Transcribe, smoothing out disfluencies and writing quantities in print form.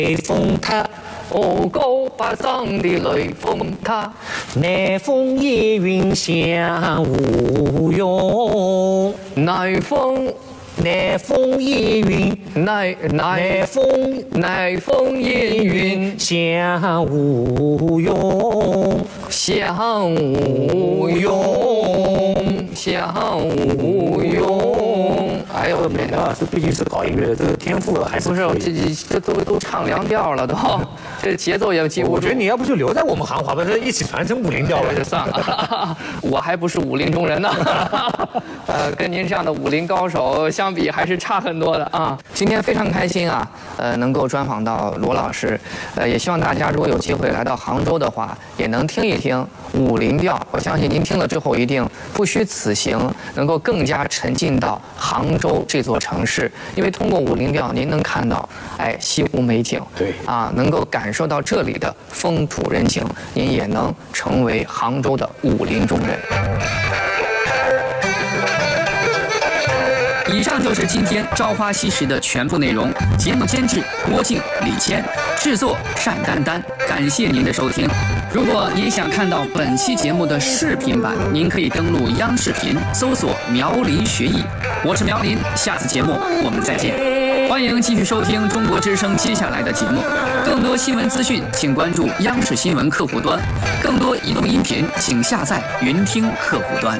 风塔， 哦，高八上的雷峰塔， 南风夜云香雾涌， 南风南风夜云， 南风夜云香雾涌， 香雾涌，香雾涌。哎呦， 美的，这毕竟是搞音乐的，这个天赋还是不是这都唱凉调了都，这节奏也记不住。 我觉得你要不就留在我们行话吧，这一起传承50调了就算了，我还不是武林中人呢。跟您这样的武林高手相比，还是差很多的啊。今天非常开心啊，能够专访到罗老师，也希望大家如果有机会来到杭州的话，也能听一听50调。我相信您听了之后，一定不虚此行，能够更加沉浸到杭州这座城市。因为通过50调，您能看到，西湖美景， 对啊，能够感受到这里的风土人情，您也能成为杭州的武林中人。以上就是今天《朝花夕拾》的全部内容。节目监制郭靖、李谦，制作单丹丹。感谢您的收听。如果您想看到本期节目的视频版，您可以登录央视频搜索“苗林学艺”。我是苗林，下次节目我们再见。欢迎继续收听中国之声接下来的节目。更多新闻资讯，请关注央视新闻客户端；更多移动音频，请下载云听客户端。